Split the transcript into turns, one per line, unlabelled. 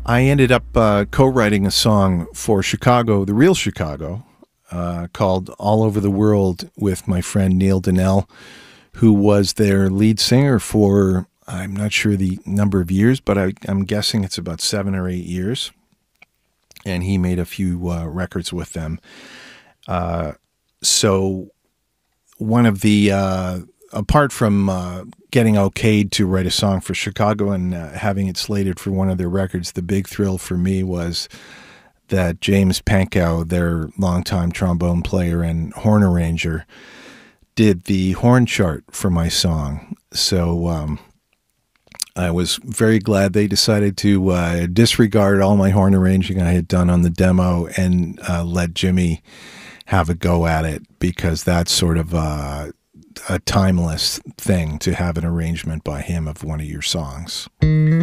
I ended up co-writing a song for Chicago, the real Chicago, called All Over the World with my friend Neil Donnell, who was their lead singer for, I'm not sure the number of years, but I'm guessing it's about 7 or 8 years. And he made a few records with them. So one of the, apart from getting okayed to write a song for Chicago and having it slated for one of their records, the big thrill for me was that James Pankow, their longtime trombone player and horn arranger, did the horn chart for my song. So I was very glad they decided to disregard all my horn arranging I had done on the demo and let Jimmy have a go at it, because that's sort of a timeless thing to have an arrangement by him of one of your songs.